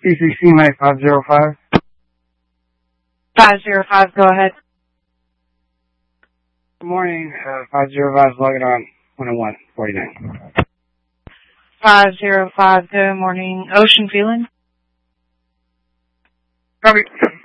CCC Mike 505. 505, go ahead. Good morning, 505 logging on 10149. 505, good morning. Ocean feeling? Copy.